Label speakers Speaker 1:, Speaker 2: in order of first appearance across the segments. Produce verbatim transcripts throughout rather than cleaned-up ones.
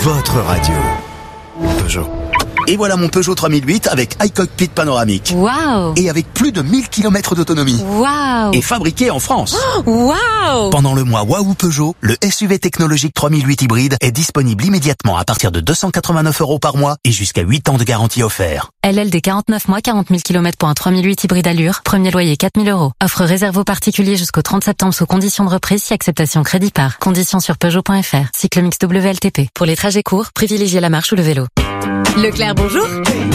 Speaker 1: votre radio. Peugeot. Et voilà mon Peugeot trois mille huit avec iCockpit panoramique.
Speaker 2: Waouh!
Speaker 1: Et avec plus de mille kilomètres d'autonomie.
Speaker 2: Waouh!
Speaker 1: Et fabriqué en France.
Speaker 2: Oh, waouh!
Speaker 1: Pendant le mois Waouh Peugeot, le S U V technologique trois mille huit hybride est disponible immédiatement à partir de deux cent quatre-vingt-neuf euros par mois et jusqu'à huit ans de garantie offert.
Speaker 2: L L D quarante-neuf mois, quarante mille kilomètres pour un trois mille huit hybride allure. Premier loyer quatre mille euros. Offre réservée aux particuliers jusqu'au trente septembre sous conditions de reprise si acceptation crédit par. Conditions sur Peugeot point F R. Cycle mix W L T P. Pour les trajets courts, privilégiez la marche ou le vélo.
Speaker 3: Leclerc, bonjour.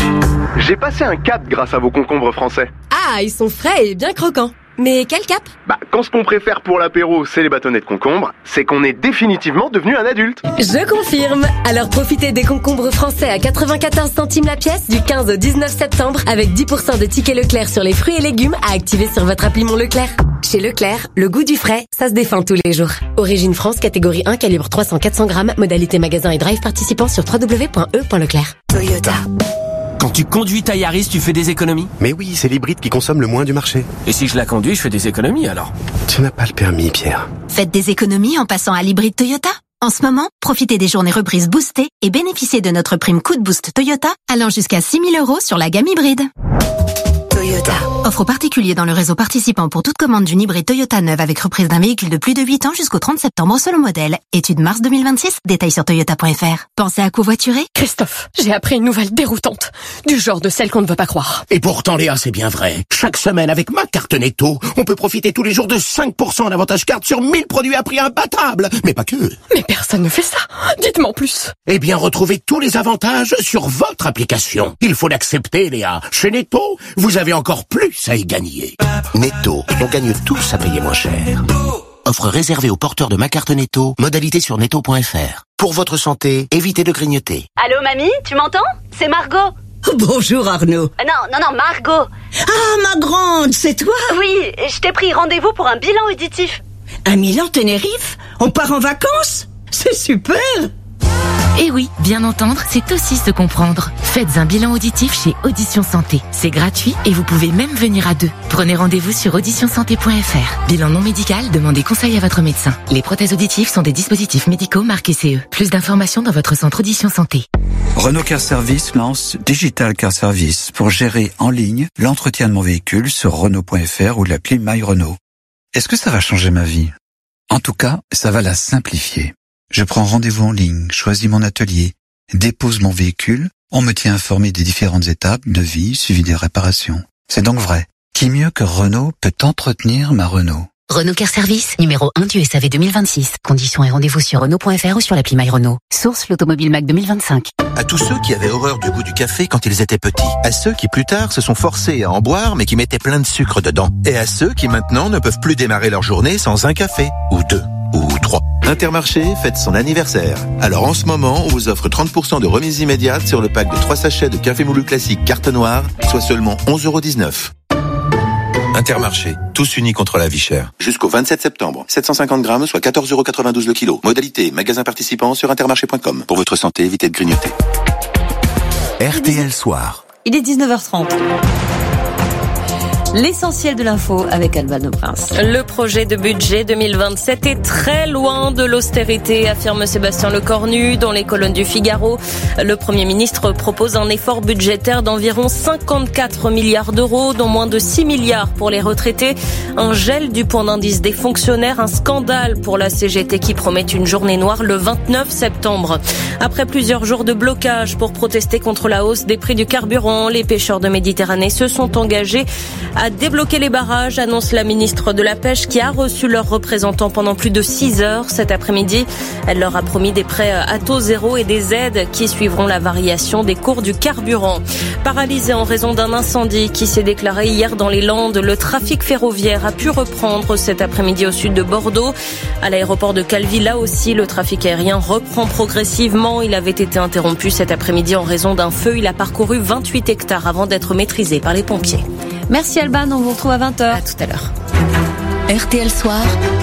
Speaker 4: J'ai passé un cap grâce à vos concombres français.
Speaker 3: Ah, ils sont frais et bien croquants. Mais quel cap?
Speaker 4: Bah, quand ce qu'on préfère pour l'apéro, c'est les bâtonnets de concombre, c'est qu'on est définitivement devenu un adulte.
Speaker 3: Je confirme. Alors profitez des concombres français à quatre-vingt-quatorze centimes la pièce du quinze au dix-neuf septembre avec dix pour cent de tickets Leclerc sur les fruits et légumes à activer sur votre appli Mon Leclerc. Chez Leclerc, le goût du frais, ça se défend tous les jours. Origine France, catégorie un, calibre trois cents à quatre cents grammes, modalité magasin et drive participant sur w w w point e point leclerc.
Speaker 5: Toyota.
Speaker 6: Quand tu conduis ta Yaris, tu fais des économies?
Speaker 5: Mais oui, c'est l'hybride qui consomme le moins du marché.
Speaker 6: Et si je la conduis, je fais des économies alors?
Speaker 5: Tu n'as pas le permis, Pierre.
Speaker 7: Faites des économies en passant à l'hybride Toyota. En ce moment, profitez des journées reprises boostées et bénéficiez de notre prime coup de boost Toyota allant jusqu'à six mille euros sur la gamme hybride.
Speaker 5: Toyota.
Speaker 7: Offre aux particuliers dans le réseau participant pour toute commande d'une hybride Toyota neuve avec reprise d'un véhicule de plus de huit ans jusqu'au trente septembre selon modèle. Étude mars deux mille vingt-six, détails sur toyota point F R. Pensez à covoiturer?
Speaker 3: Christophe, j'ai appris une nouvelle déroutante. Du genre de celle qu'on ne veut pas croire.
Speaker 8: Et pourtant, Léa, c'est bien vrai. Chaque semaine, avec ma carte Netto, on peut profiter tous les jours de cinq pour cent d'avantage carte sur mille produits à prix imbattable. Mais pas que.
Speaker 3: Mais personne ne fait ça. Dites-moi en plus.
Speaker 8: Eh bien, retrouvez tous les avantages sur votre application. Il faut l'accepter, Léa. Chez Netto, vous avez encore plus à y gagner.
Speaker 5: Netto, on gagne tous à payer moins cher. Offre réservée aux porteurs de ma carte Netto, modalité sur netto point F R. Pour votre santé, évitez de grignoter.
Speaker 9: Allô mamie, tu m'entends? C'est Margot.
Speaker 10: Bonjour Arnaud.
Speaker 9: Non, non, non, Margot.
Speaker 10: Ah, ma grande, c'est toi?
Speaker 9: Oui, je t'ai pris rendez-vous pour un bilan auditif.
Speaker 10: Un Milan Tenerife? On part en vacances? C'est super!
Speaker 2: Eh oui, bien entendre, c'est aussi se comprendre. Faites un bilan auditif chez Audition Santé. C'est gratuit et vous pouvez même venir à deux. Prenez rendez-vous sur audition santé point F R. Bilan non médical, demandez conseil à votre médecin. Les prothèses auditives sont des dispositifs médicaux marqués C E. Plus d'informations dans votre centre Audition Santé.
Speaker 11: Renault Car Service lance Digital Car Service pour gérer en ligne l'entretien de mon véhicule sur Renault point F R ou l'appli My Renault. Est-ce que ça va changer ma vie? En tout cas, ça va la simplifier. Je prends rendez-vous en ligne, choisis mon atelier, dépose mon véhicule, on me tient informé des différentes étapes, devis, suivi des réparations. C'est donc vrai. Qui mieux que Renault peut entretenir ma Renault?
Speaker 2: Renault Car Service, numéro un du S A V deux mille vingt-six. Conditions et rendez-vous sur Renault point F R ou sur l'appli My Renault. Source l'Automobile Mac deux mille vingt-cinq.
Speaker 12: À tous ceux qui avaient horreur du goût du café quand ils étaient petits. À ceux qui plus tard se sont forcés à en boire mais qui mettaient plein de sucre dedans. Et à ceux qui maintenant ne peuvent plus démarrer leur journée sans un café. Ou deux. Ou trois. Intermarché fête son anniversaire. Alors en ce moment, on vous offre trente pour cent de remise immédiate sur le pack de trois sachets de café moulu classique carte noire, soit seulement onze euros dix-neuf. Intermarché, tous unis contre la vie chère. Jusqu'au vingt-sept septembre, sept cent cinquante grammes, soit quatorze euros quatre-vingt-douze le kilo. Modalité, magasin participant sur intermarché point com. Pour votre santé, évitez de grignoter.
Speaker 1: R T L Soir.
Speaker 13: Il est dix-neuf heures trente. L'essentiel de l'info avec Albano Prince.
Speaker 3: Le projet de budget deux mille vingt-sept est très loin de l'austérité, affirme Sébastien Lecornu dans les colonnes du Figaro. Le Premier ministre propose un effort budgétaire d'environ cinquante-quatre milliards d'euros, dont moins de six milliards pour les retraités. Un gel du point d'indice des fonctionnaires, un scandale pour la C G T qui promet une journée noire le vingt-neuf septembre. Après plusieurs jours de blocage pour protester contre la hausse des prix du carburant, les pêcheurs de Méditerranée se sont engagés à débloquer les barrages, annonce la ministre de la Pêche qui a reçu leurs représentants pendant plus de six heures cet après-midi. Elle leur a promis des prêts à taux zéro et des aides qui suivront la variation des cours du carburant. Paralysé en raison d'un incendie qui s'est déclaré hier dans les Landes, le trafic ferroviaire a pu reprendre cet après-midi au sud de Bordeaux. À l'aéroport de Calvi, là aussi, le trafic aérien reprend progressivement. Il avait été interrompu cet après-midi en raison d'un feu. Il a parcouru vingt-huit hectares avant d'être maîtrisé par les pompiers.
Speaker 13: Merci Alban, on vous retrouve à vingt heures.
Speaker 3: À tout à l'heure.
Speaker 2: R T L Soir,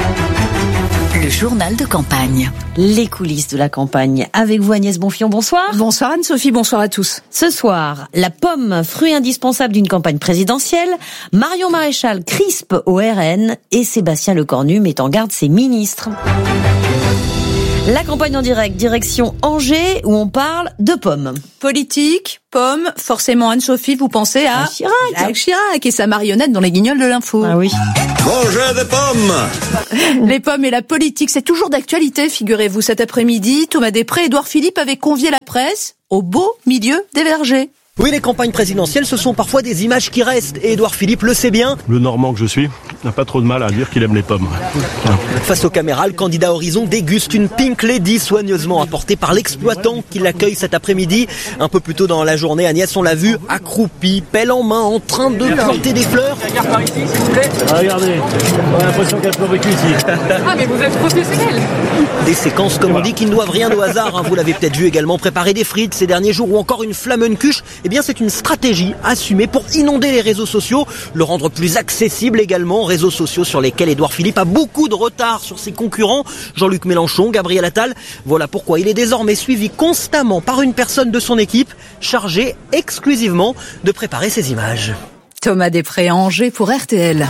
Speaker 2: le journal de campagne.
Speaker 13: Les coulisses de la campagne. Avec vous Agnès Bonfillon, bonsoir.
Speaker 14: Bonsoir Anne-Sophie, bonsoir à tous.
Speaker 13: Ce soir, la pomme, fruit indispensable d'une campagne présidentielle. Marion Maréchal crispe au R N et Sébastien Lecornu met en garde ses ministres. La campagne en direct, direction Angers, où on parle de pommes.
Speaker 14: Politique, pommes, forcément Anne-Sophie, vous pensez à
Speaker 13: Chirac.
Speaker 14: Jacques Chirac et sa marionnette dans les Guignols de l'info.
Speaker 13: Ah oui.
Speaker 15: Mangez des pommes.
Speaker 14: Les pommes et la politique, c'est toujours d'actualité, figurez-vous. Cet après-midi, Thomas Després et Édouard Philippe avaient convié la presse au beau milieu des vergers.
Speaker 16: Oui, les campagnes présidentielles, ce sont parfois des images qui restent. Et Édouard Philippe le sait bien.
Speaker 17: Le Normand que je suis n'a pas trop de mal à dire qu'il aime les pommes.
Speaker 16: Face aux caméras, le candidat Horizon déguste une Pink Lady soigneusement apportée par l'exploitant qui l'accueille cet après-midi. Un peu plus tôt dans la journée, Agnès, on l'a vu, accroupi, pelle en main, en train de planter des fleurs.
Speaker 17: Ah, regardez, on a l'impression qu'elle peut vécu ici.
Speaker 14: Ah, mais vous êtes professionnel.
Speaker 16: Des séquences, comme on dit, qui ne doivent rien au hasard. Hein. Vous l'avez peut-être vu également préparer des frites ces derniers jours ou encore une flamencuche. Eh bien, c'est une stratégie assumée pour inonder les réseaux sociaux, le rendre plus accessible également, réseaux sociaux sur lesquels Édouard Philippe a beaucoup de retard sur ses concurrents, Jean-Luc Mélenchon, Gabriel Attal. Voilà pourquoi il est désormais suivi constamment par une personne de son équipe, chargée exclusivement de préparer ces images.
Speaker 14: Thomas Després à Angers pour R T L.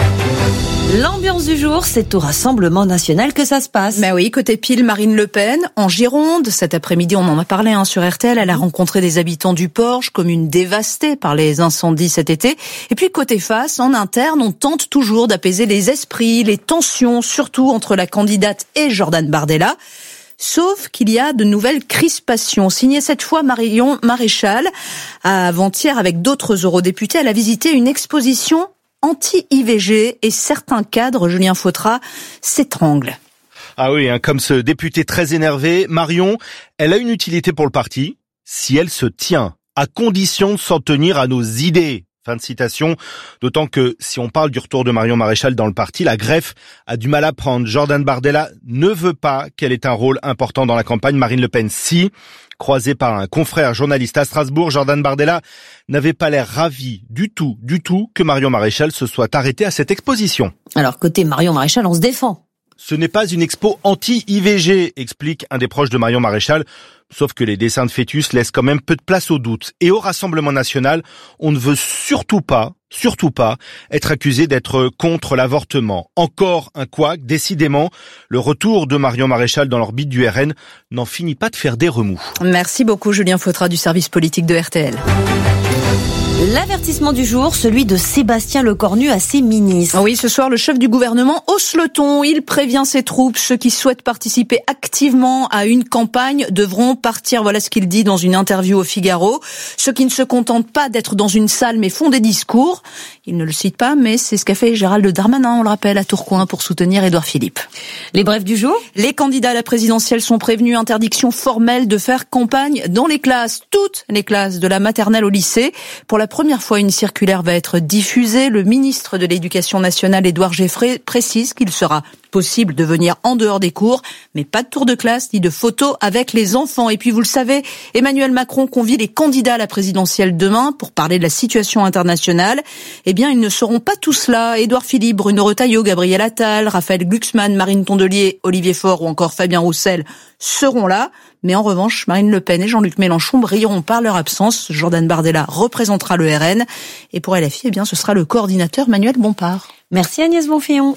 Speaker 13: L'ambiance du jour, c'est au Rassemblement National que ça se passe.
Speaker 14: Mais oui, côté pile, Marine Le Pen, en Gironde. Cet après-midi, on en a parlé hein, sur R T L. Elle a rencontré des habitants du Porche, commune dévastée par les incendies cet été. Et puis côté face, en interne, on tente toujours d'apaiser les esprits, les tensions, surtout entre la candidate et Jordan Bardella. Sauf qu'il y a de nouvelles crispations. Signée cette fois Marion Maréchal. Avant-hier, avec d'autres eurodéputés, elle a visité une exposition anti-I V G et certains cadres, Julien Fautra, s'étranglent.
Speaker 18: Ah oui, hein, comme ce député très énervé, Marion, elle a une utilité pour le parti si elle se tient, à condition de s'en tenir à nos idées. Fin de citation. D'autant que si on parle du retour de Marion Maréchal dans le parti, la greffe a du mal à prendre. Jordan Bardella ne veut pas qu'elle ait un rôle important dans la campagne. Marine Le Pen, si. Croisé par un confrère journaliste à Strasbourg, Jordan Bardella n'avait pas l'air ravi du tout, du tout que Marion Maréchal se soit arrêtée à cette exposition.
Speaker 13: Alors côté Marion Maréchal, on se défend.
Speaker 18: Ce n'est pas une expo anti-I V G, explique un des proches de Marion Maréchal. Sauf que les dessins de fœtus laissent quand même peu de place au doute. Et au Rassemblement National, on ne veut surtout pas, surtout pas, être accusé d'être contre l'avortement. Encore un couac, décidément. Le retour de Marion Maréchal dans l'orbite du R N n'en finit pas de faire des remous.
Speaker 14: Merci beaucoup Julien Fautra du service politique de R T L.
Speaker 13: L'avertissement du jour, celui de Sébastien Lecornu à ses ministres.
Speaker 14: Oui, ce soir, le chef du gouvernement hausse le ton. Il prévient ses troupes. Ceux qui souhaitent participer activement à une campagne devront partir. Voilà ce qu'il dit dans une interview au Figaro. Ceux qui ne se contentent pas d'être dans une salle mais font des discours. Il ne le cite pas, mais c'est ce qu'a fait Gérald Darmanin, on le rappelle, à Tourcoing pour soutenir Édouard Philippe.
Speaker 13: Les brefs du jour.
Speaker 14: Les candidats à la présidentielle sont prévenus. Interdiction formelle de faire campagne dans les classes. Toutes les classes de la maternelle au lycée. Pour la première fois, une circulaire va être diffusée. Le ministre de l'Éducation nationale, Édouard Geffray, précise qu'il sera possible de venir en dehors des cours, mais pas de tour de classe ni de photos avec les enfants. Et puis, vous le savez, Emmanuel Macron convie les candidats à la présidentielle demain pour parler de la situation internationale. Eh bien, ils ne seront pas tous là. Édouard Philippe, Bruno Retailleau, Gabriel Attal, Raphaël Glucksmann, Marine Tondelier, Olivier Faure ou encore Fabien Roussel seront là. Mais en revanche, Marine Le Pen et Jean-Luc Mélenchon brilleront par leur absence. Jordan Bardella représentera le R N. Et pour L F I, eh bien, ce sera le coordinateur Manuel Bompard.
Speaker 13: Merci Agnès Bonfillon.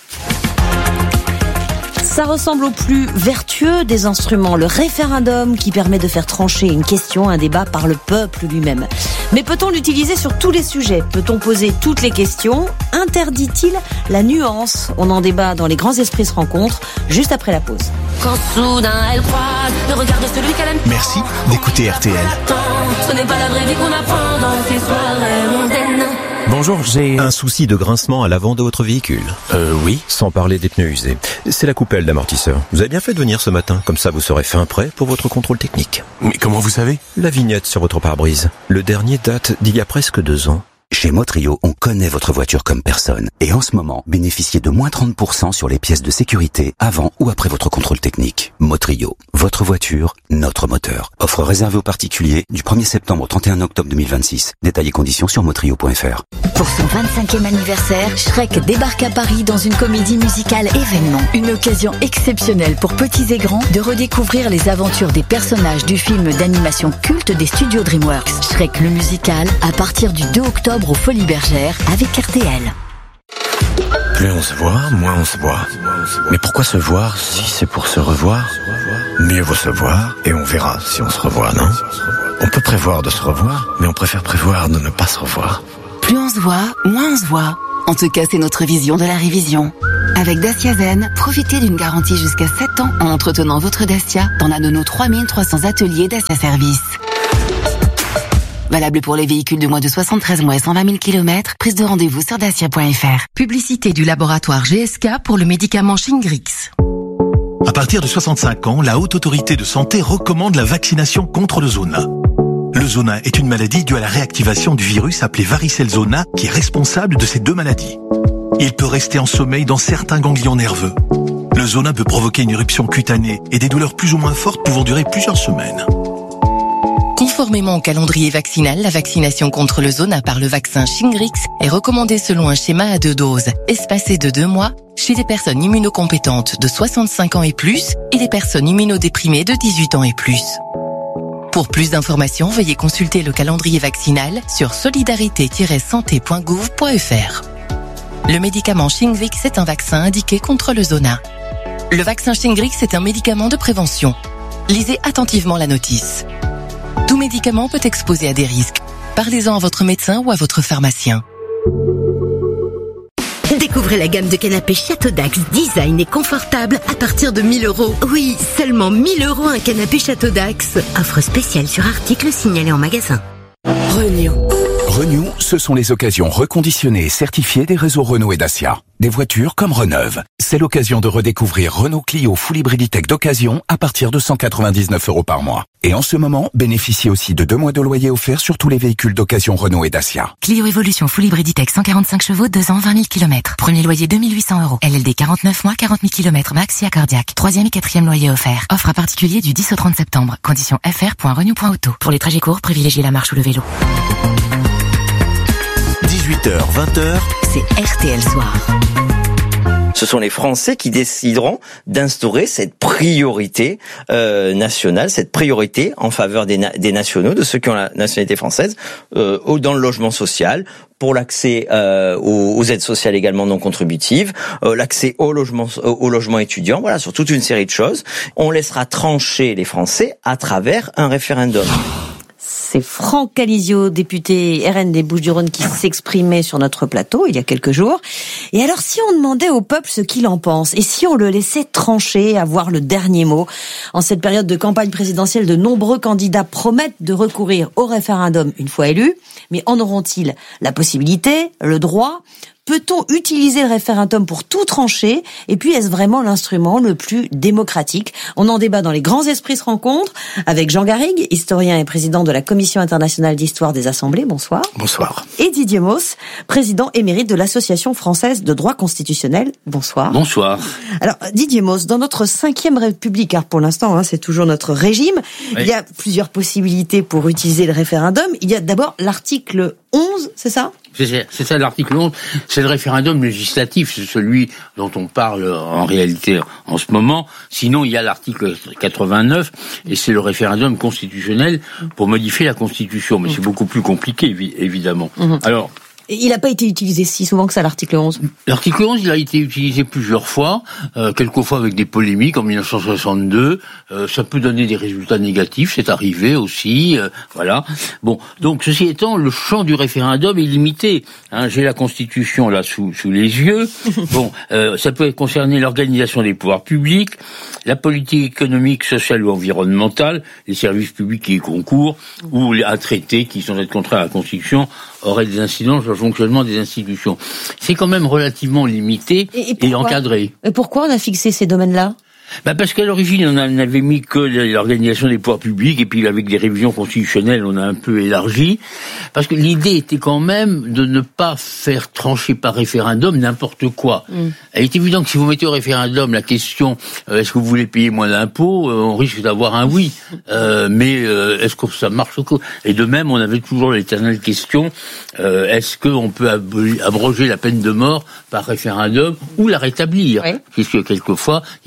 Speaker 13: Ça ressemble au plus vertueux des instruments, le référendum qui permet de faire trancher une question, un débat par le peuple lui-même. Mais peut-on l'utiliser sur tous les sujets ? Peut-on poser toutes les questions ? Interdit-il la nuance ? On en débat dans Les Grands Esprits se rencontrent, juste après la pause.
Speaker 19: Quand soudain elle croise le regard de celui qu'elle aime.
Speaker 1: Merci d'écouter R T L.
Speaker 19: Ce n'est pas la vraie vie qu'on apprend dans ces soirées mondaines.
Speaker 20: Bonjour, j'ai... Un souci de grincement à l'avant de votre véhicule. Euh, oui. Sans parler des pneus usés. C'est la coupelle d'amortisseur. Vous avez bien fait de venir ce matin, comme ça vous serez fin prêt pour votre contrôle technique. Mais comment vous savez ? La vignette sur votre pare-brise. Le dernier date d'il y a presque deux ans.
Speaker 21: Chez Motrio, on connaît votre voiture comme personne. Et en ce moment, bénéficiez de moins trente pour cent sur les pièces de sécurité avant ou après votre contrôle technique. Motrio, votre voiture, notre moteur. Offre réservée aux particuliers du premier septembre au trente et un octobre deux mille vingt-six. Détails et conditions sur motrio point f r.
Speaker 22: Pour son vingt-cinquième anniversaire, Shrek débarque à Paris dans une comédie musicale événement. Une occasion exceptionnelle pour petits et grands de redécouvrir les aventures des personnages du film d'animation culte des studios DreamWorks. Shrek le musical, à partir du deux octobre aux Folies Bergères avec R T L.
Speaker 20: Plus on se voit, moins on se voit. Mais pourquoi se voir si c'est pour se revoir? Mieux vaut se voir et on verra si on se revoit, non? On peut prévoir de se revoir, mais on préfère prévoir de ne pas se revoir.
Speaker 2: Plus on se voit, moins on se voit. En tout cas, c'est notre vision de la révision. Avec Dacia Zen, profitez d'une garantie jusqu'à sept ans en entretenant votre Dacia dans l'un de nos trois mille trois cents ateliers Dacia Service. Valable pour les véhicules de moins de soixante-treize mois et cent vingt mille kilomètres. Prise de rendez-vous sur dacia point f r. Publicité du laboratoire G S K pour le médicament Shingrix.
Speaker 4: À partir de soixante-cinq ans, la Haute Autorité de Santé recommande la vaccination contre le zona. Le zona est une maladie due à la réactivation du virus appelé varicelle zona qui est responsable de ces deux maladies. Il peut rester en sommeil dans certains ganglions nerveux. Le zona peut provoquer une éruption cutanée et des douleurs plus ou moins fortes pouvant durer plusieurs semaines.
Speaker 2: Conformément au calendrier vaccinal, la vaccination contre le zona par le vaccin Shingrix est recommandée selon un schéma à deux doses, espacé de deux mois, chez les personnes immunocompétentes de soixante-cinq ans et plus et les personnes immunodéprimées de dix-huit ans et plus. Pour plus d'informations, veuillez consulter le calendrier vaccinal sur solidarité tiret santé point gouv point f r. Le médicament Shingrix est un vaccin indiqué contre le zona. Le vaccin Shingrix est un médicament de prévention. Lisez attentivement la notice. Tout médicament peut exposer à des risques. Parlez-en à votre médecin ou à votre pharmacien.
Speaker 6: Découvrez la gamme de canapés Château Dax, design et confortable à partir de mille euros. Oui, seulement mille euros un canapé Château Dax. Offre spéciale sur article signalé en magasin.
Speaker 21: Renew. Renew, ce sont les occasions reconditionnées et certifiées des réseaux Renault et Dacia. Des voitures comme Reneuve. C'est l'occasion de redécouvrir Renault Clio Full Hybrid Tech d'occasion à partir de cent quatre-vingt-dix-neuf euros par mois. Et en ce moment, bénéficiez aussi de deux mois de loyer offert sur tous les véhicules d'occasion Renault et Dacia.
Speaker 2: Clio Evolution Full Hybrid Tech cent quarante-cinq chevaux, deux ans, vingt mille kilomètres. Premier loyer deux mille huit cents euros. L L D quarante-neuf mois, quarante mille kilomètres max et cardiaque. Troisième et quatrième loyer offert. Offre à particulier du dix au trente septembre. Conditions f r point renew point auto. Pour les trajets courts, privilégiez la marche ou le vélo.
Speaker 1: dix-huit heures, vingt heures,
Speaker 2: c'est R T L Soir.
Speaker 23: Ce sont les Français qui décideront d'instaurer cette priorité euh, nationale, cette priorité en faveur des, na- des nationaux, de ceux qui ont la nationalité française, euh, dans le logement social, pour l'accès euh, aux, aux aides sociales également non contributives, euh, l'accès au logement, au, au logement étudiant, voilà, sur toute une série de choses. On laissera trancher les Français à travers un référendum.
Speaker 13: C'est Franck Alizio, député R N des Bouches-du-Rhône, qui s'exprimait sur notre plateau il y a quelques jours. Et alors, si on demandait au peuple ce qu'il en pense, et si on le laissait trancher, avoir le dernier mot, en cette période de campagne présidentielle, de nombreux candidats promettent de recourir au référendum une fois élus, mais en auront-ils la possibilité, le droit ? Peut-on utiliser le référendum pour tout trancher? Et puis, est-ce vraiment l'instrument le plus démocratique? On en débat dans Les Grands Esprits se rencontrent avec Jean Garrigue, historien et président de la Commission internationale d'histoire des assemblées. Bonsoir.
Speaker 24: Bonsoir.
Speaker 13: Et Didier Mauss, président émérite de l'Association française de droit constitutionnel. Bonsoir.
Speaker 24: Bonsoir.
Speaker 13: Alors, Didier Mauss, dans notre cinquième République, car pour l'instant, hein, c'est toujours notre régime, oui. Il y a plusieurs possibilités pour utiliser le référendum. Il y a d'abord l'article onze, c'est ça?
Speaker 24: C'est, c'est ça l'article onze, c'est le référendum législatif, c'est celui dont on parle en réalité en ce moment. Sinon, il y a l'article quatre-vingt-neuf, et c'est le référendum constitutionnel pour modifier la Constitution. Mais c'est beaucoup plus compliqué, évidemment. Mmh. Alors,
Speaker 13: il n'a pas été utilisé si souvent que ça, l'article onze.
Speaker 24: L'article onze, il a été utilisé plusieurs fois, euh, quelquefois avec des polémiques, en dix-neuf cent soixante-deux. Euh, ça peut donner des résultats négatifs, c'est arrivé aussi, euh, voilà. Bon, donc ceci étant, le champ du référendum est limité. Hein, j'ai la Constitution là sous, sous les yeux. Bon, euh, ça peut concerner l'organisation des pouvoirs publics, la politique économique, sociale ou environnementale, les services publics qui y concourent, ou un traité qui, sans être contraire à la Constitution, aurait des incidences sur le fonctionnement des institutions. C'est quand même relativement limité et, et, et encadré.
Speaker 13: Et pourquoi on a fixé ces domaines-là ?
Speaker 24: Bah parce qu'à l'origine, on n'avait mis que l'organisation des pouvoirs publics, et puis avec des révisions constitutionnelles, on a un peu élargi. Parce que l'idée était quand même de ne pas faire trancher par référendum n'importe quoi. Mm. Il est évident que si vous mettez au référendum la question euh, est-ce que vous voulez payer moins d'impôts, euh, on risque d'avoir un oui. Euh, mais euh, est-ce que ça marche? Et de même, on avait toujours l'éternelle question euh, est-ce qu'on peut ab- abroger la peine de mort par référendum ou la rétablir? Oui. Puisque quelquefois, il y en a qui le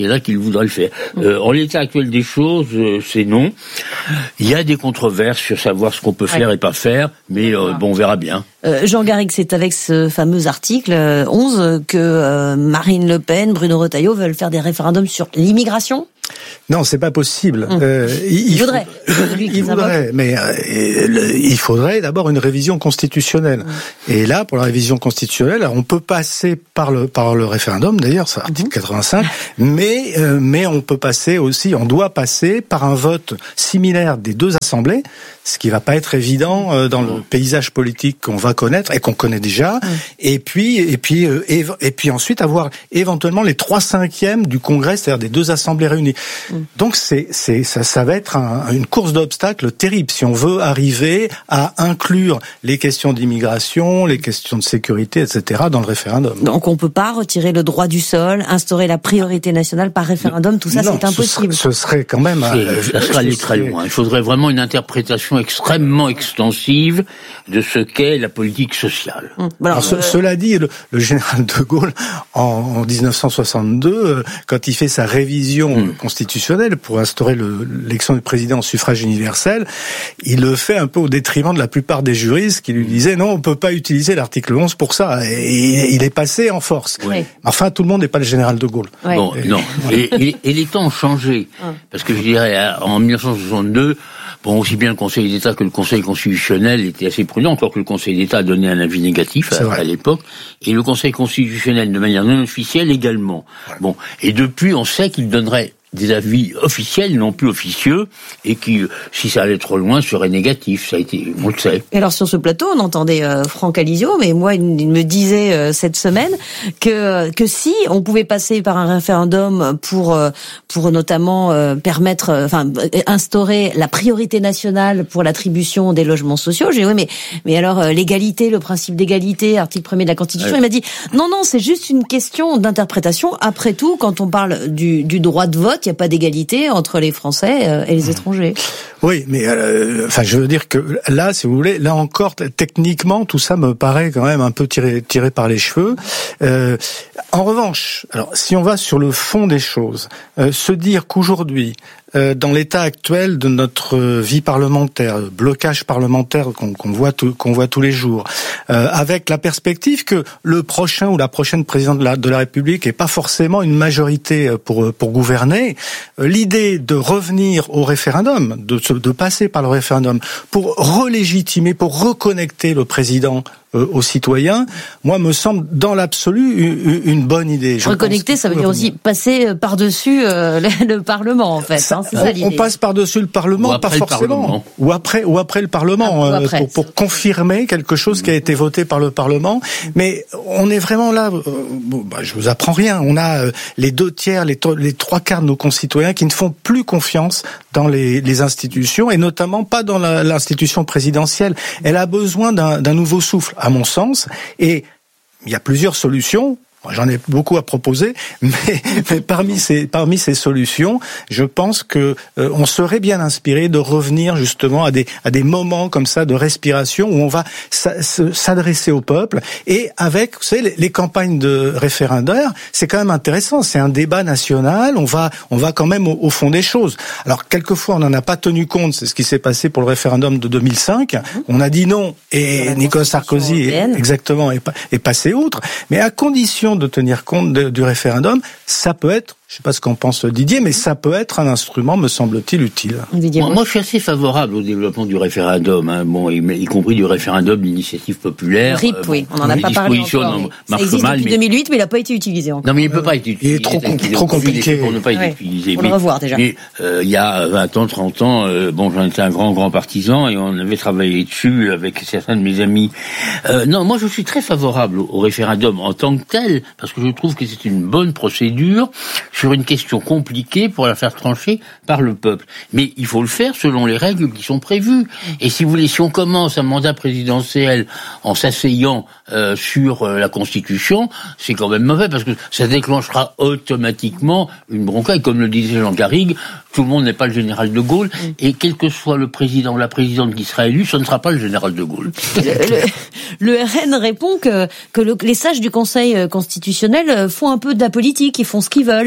Speaker 24: voudrait le faire. Euh, en l'état actuel des choses, euh, c'est non. Il y a des controverses sur savoir ce qu'on peut faire ouais. et pas faire, mais euh, bon, on verra bien.
Speaker 13: Euh, Jean Garrigue, c'est avec ce fameux article euh, onze que euh, Marine Le Pen, Bruno Retailleau veulent faire des référendums sur l'immigration.
Speaker 5: Non, c'est pas possible. Mmh. Euh, il,
Speaker 13: il voudrait.
Speaker 5: Il, il voudrait, mais euh, il faudrait d'abord une révision constitutionnelle. Mmh. Et là, pour la révision constitutionnelle, on peut passer par le par le référendum. D'ailleurs, c'est l'article mmh. quatre-vingt-cinq. Mais euh, mais on peut passer aussi, on doit passer par un vote similaire des deux assemblées, ce qui va pas être évident euh, dans mmh. le paysage politique qu'on va connaître et qu'on connaît déjà. Mmh. Et puis et puis euh, et, et puis ensuite avoir éventuellement les trois cinquièmes du Congrès, c'est-à-dire des deux assemblées réunies. Donc c'est c'est ça ça va être un, une course d'obstacles terrible si on veut arriver à inclure les questions d'immigration, les questions de sécurité, et cetera dans le référendum.
Speaker 13: Donc on peut pas retirer le droit du sol, instaurer la priorité nationale par référendum, tout ça
Speaker 5: non,
Speaker 13: c'est impossible.
Speaker 5: Ce serait, ce serait quand même
Speaker 24: euh, ça serait aller très loin. Il faudrait vraiment une interprétation extrêmement extensive de ce qu'est la politique sociale.
Speaker 5: Hum. Alors, euh... ce, cela dit, le, le général de Gaulle en, en dix-neuf cent soixante-deux, quand il fait sa révision hum. constitutionnelle pour instaurer le, l'élection du président au suffrage universel, il le fait un peu au détriment de la plupart des juristes qui lui disaient non, on peut pas utiliser l'article onze pour ça. Et il est passé en force. Oui. Enfin, tout le monde n'est pas le général de Gaulle.
Speaker 24: Oui. Bon, et... non. Et, et, et les temps ont changé. Parce que je dirais, en dix-neuf cent soixante-deux, bon, aussi bien le Conseil d'État que le Conseil constitutionnel étaient assez prudents, encore que le Conseil d'État a donné un avis négatif à, à l'époque, et le Conseil constitutionnel, de manière non officielle, également. Ouais. Bon, et depuis, on sait qu'il donnerait des avis officiels, non plus officieux, et qui, si ça allait trop loin, seraient négatifs. Ça a été, on le sait.
Speaker 13: Et alors sur ce plateau, on entendait euh, Franck Alizio, mais moi, il me disait euh, cette semaine que que si on pouvait passer par un référendum pour euh, pour notamment euh, permettre, euh, enfin instaurer la priorité nationale pour l'attribution des logements sociaux, j'ai dit oui, mais mais alors euh, l'égalité, le principe d'égalité, article premier de la Constitution, ouais. Il m'a dit non non, c'est juste une question d'interprétation. Après tout, quand on parle du du droit de vote, il n'y a pas d'égalité entre les Français et les étrangers.
Speaker 5: Oui, mais euh, enfin, je veux dire que là, si vous voulez, là encore, techniquement, tout ça me paraît quand même un peu tiré, tiré par les cheveux. Euh, en revanche, alors si on va sur le fond des choses, euh, se dire qu'aujourd'hui, euh, dans l'état actuel de notre vie parlementaire, blocage parlementaire qu'on, qu'on voit tout, qu'on voit tous les jours, euh, avec la perspective que le prochain ou la prochaine président de la, de la République n'est pas forcément une majorité pour pour gouverner, euh, l'idée de revenir au référendum, de de passer par le référendum pour relégitimer, pour reconnecter le président euh, aux citoyens, moi, me semble dans l'absolu une, une bonne idée. Je
Speaker 13: Reconnecter, ça veut dire aussi passer par-dessus euh, le, le Parlement, en fait. Ça, hein, c'est
Speaker 5: on, ça, l'idée. On passe par-dessus le Parlement, pas forcément. Parlement. Ou après, ou après le Parlement, ah, après, pour, pour confirmer quelque chose qui a été voté par le Parlement. Mais on est vraiment là. Euh, bon, bah, je vous apprends rien. On a euh, les deux tiers, les, to- les trois quarts de nos concitoyens qui ne font plus confiance dans les, les institutions, et notamment pas dans la, l'institution présidentielle. Elle a besoin d'un, d'un nouveau souffle, à mon sens, et il y a plusieurs solutions. J'en ai beaucoup à proposer, mais, mais parmi ces parmi ces solutions, je pense que euh, on serait bien inspiré de revenir justement à des à des moments comme ça de respiration où on va sa, se, s'adresser au peuple, et avec, vous savez, les, les campagnes de référendaires, c'est quand même intéressant, c'est un débat national, on va on va quand même au, au fond des choses. Alors quelquefois on n'en a pas tenu compte, c'est ce qui s'est passé pour le référendum de deux mille cinq, on a dit non et Nicolas Sarkozy est, exactement est, est passé outre, mais à condition de tenir compte de, du référendum, ça peut être, je ne sais pas ce qu'en pense Didier, mais ça peut être un instrument, me semble-t-il, utile.
Speaker 24: Moi, moi, je suis assez favorable au développement du référendum, hein, bon, y, y compris du référendum d'initiative populaire.
Speaker 13: R I P, euh, bon, oui, on n'en a pas parlé encore. Ça existe mal, depuis mais... deux mille huit, mais il n'a pas été utilisé encore.
Speaker 24: Non, mais il ne peut pas être utilisé.
Speaker 5: Il est trop, com- trop compliqué.
Speaker 24: Pour ne pas être
Speaker 13: ouais.
Speaker 24: utilisé.
Speaker 13: Pour
Speaker 24: mais,
Speaker 13: le revoir, déjà.
Speaker 24: Mais euh, il y a vingt ans, trente ans, euh, bon, j'en étais un grand, grand partisan, et on avait travaillé dessus avec certains de mes amis. Euh, non, moi, je suis très favorable au, au référendum en tant que tel, parce que je trouve que c'est une bonne procédure sur une question compliquée pour la faire trancher par le peuple. Mais il faut le faire selon les règles qui sont prévues. Et si vous voulez, si on commence un mandat présidentiel en s'asseyant euh, sur euh, la Constitution, c'est quand même mauvais, parce que ça déclenchera automatiquement une bronca. Et comme le disait Jean Garrigue, tout le monde n'est pas le général de Gaulle, mmh. et quel que soit le président ou la présidente qui sera élu, ce ne sera pas le général de Gaulle.
Speaker 13: Le, le, le R N répond que, que le, les sages du Conseil constitutionnel font un peu de la politique, ils font ce qu'ils veulent.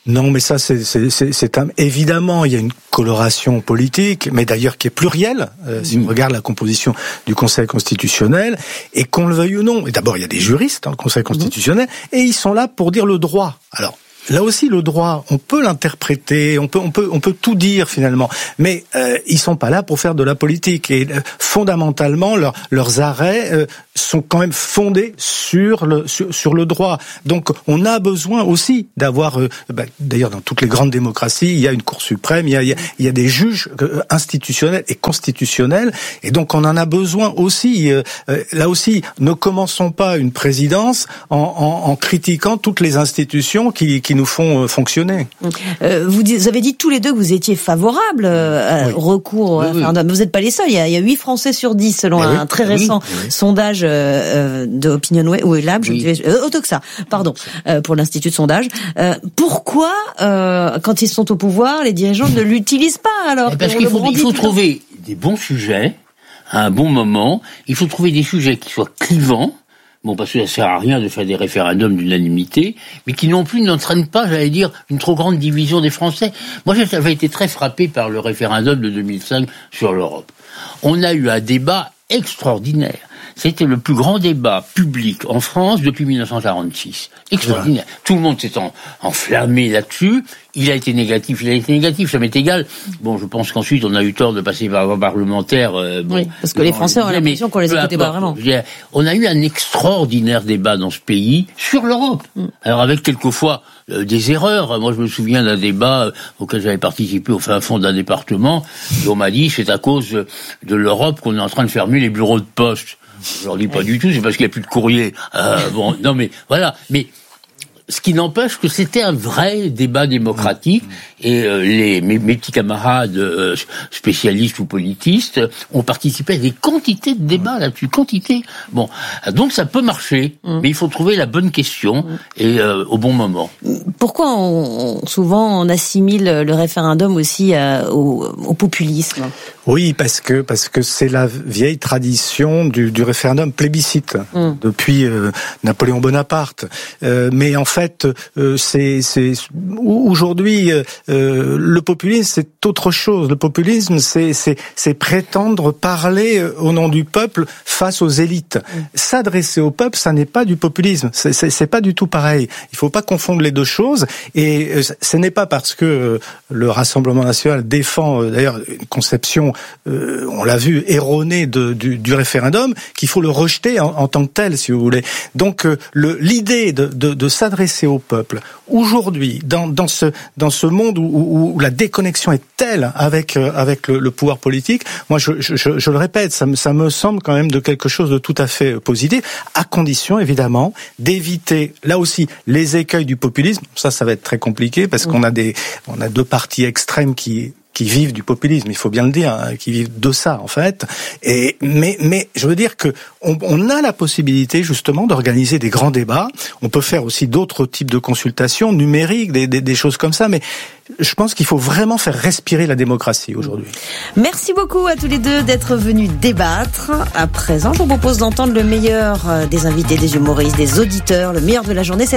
Speaker 5: Non, mais ça, c'est, c'est, c'est, c'est un, évidemment, il y a une coloration politique, mais d'ailleurs qui est plurielle, euh, si mmh. on regarde la composition du Conseil constitutionnel, et qu'on le veuille ou non. Et d'abord, il y a des juristes dans le Conseil constitutionnel, mmh. et ils sont là pour dire le droit. Alors, là aussi, le droit, on peut l'interpréter, on peut, on peut, on peut tout dire finalement, mais euh, ils sont pas là pour faire de la politique. Et euh, fondamentalement, leur, leurs arrêts euh, sont quand même fondés sur le, sur, sur le droit. Donc, on a besoin aussi d'avoir, euh, bah, d'ailleurs, dans toutes les grandes démocraties, il y a une Cour suprême, il y a, il y a, il y a des juges euh, institutionnels et constitutionnels, et donc on en a besoin aussi. Euh, euh, là aussi, ne commençons pas une présidence en, en, en critiquant toutes les institutions qui, qui nous font fonctionner.
Speaker 13: Euh, vous, vous avez dit tous les deux que vous étiez favorables euh, oui. au recours au oui, référendum. Oui. Vous n'êtes pas les seuls. Il y a, il y a huit Français sur dix, selon un oui. très récent oui. Oui. sondage euh, de Opinionway ou Lab, oui. je euh, Odoxa, pardon, euh, pour l'Institut de sondage. Euh, pourquoi, euh, quand ils sont au pouvoir, les dirigeants ne l'utilisent pas alors?
Speaker 24: Parce qu'il faut, il faut trouver des bons sujets à un bon moment. Il faut trouver des sujets qui soient clivants. Bon, parce que ça sert à rien de faire des référendums d'unanimité, mais qui non plus n'entraînent pas, j'allais dire, une trop grande division des Français. Moi, j'avais été très frappé par le référendum de deux mille cinq sur l'Europe. On a eu un débat extraordinaire. C'était le plus grand débat public en France depuis mille neuf cent quarante-six. Extraordinaire. Ouais. Tout le monde s'est en, enflammé là-dessus. Il a été négatif, il a été négatif, ça m'est égal. Bon, je pense qu'ensuite, on a eu tort de passer par la voie parlementaire. Euh, bon,
Speaker 13: oui, parce que les Français ont l'impression qu'on les écoutait pas vraiment.
Speaker 24: Dire, on a eu un extraordinaire débat dans ce pays sur l'Europe. Mm. Alors, avec quelquefois euh, des erreurs. Moi, je me souviens d'un débat euh, auquel j'avais participé au fin fond d'un département, et on m'a dit, c'est à cause de l'Europe qu'on est en train de fermer les bureaux de poste. Je leur dis pas du tout, c'est parce qu'il n'y a plus de courrier. Euh, bon, non mais voilà. Mais ce qui n'empêche que c'était un vrai débat démocratique et euh, les mes, mes petits camarades euh, spécialistes ou politistes ont participé à des quantités de débats là-dessus, quantité. Bon, donc ça peut marcher, mmh. mais il faut trouver la bonne question et euh, au bon moment.
Speaker 13: Pourquoi on, souvent on assimile le référendum aussi euh, au, au populisme?
Speaker 5: Oui, parce que parce que c'est la vieille tradition du, du référendum plébiscite mmh. depuis euh, Napoléon Bonaparte. Euh, mais en fait, euh, c'est, c'est aujourd'hui euh, le populisme c'est autre chose. Le populisme c'est c'est, c'est prétendre parler au nom du peuple face aux élites. Mmh. S'adresser au peuple, ça n'est pas du populisme. C'est, c'est, c'est pas du tout pareil. Il faut pas confondre les deux choses. Et euh, ce n'est pas parce que euh, le Rassemblement national défend euh, d'ailleurs une conception Euh, on l'a vu, erroné de, du, du référendum, qu'il faut le rejeter en, en tant que tel, si vous voulez. Donc, euh, le, l'idée de, de, de s'adresser au peuple, aujourd'hui, dans, dans, ce, dans ce monde où, où, où la déconnexion est telle avec, euh, avec le, le pouvoir politique, moi, je, je, je, je le répète, ça me, ça me semble quand même de quelque chose de tout à fait positif, à condition, évidemment, d'éviter, là aussi, les écueils du populisme. Ça, ça va être très compliqué, parce qu'on a des, on a deux partis extrêmes qui qui vivent du populisme, il faut bien le dire, hein, qui vivent de ça en fait. Et mais mais je veux dire que on, on a la possibilité justement d'organiser des grands débats. On peut faire aussi d'autres types de consultations numériques, des, des, des choses comme ça. Mais je pense qu'il faut vraiment faire respirer la démocratie aujourd'hui.
Speaker 13: Merci beaucoup à tous les deux d'être venus débattre. À présent, je vous propose d'entendre le meilleur des invités, des humoristes, des auditeurs, le meilleur de la journée. C'est